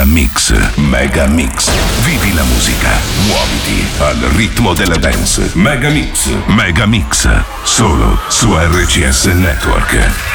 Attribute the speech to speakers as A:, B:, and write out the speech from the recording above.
A: Mix, Mega Mix. Vivi la musica, muoviti al ritmo della dance. Mega Mix, Mega Mix. Solo su RCS Network.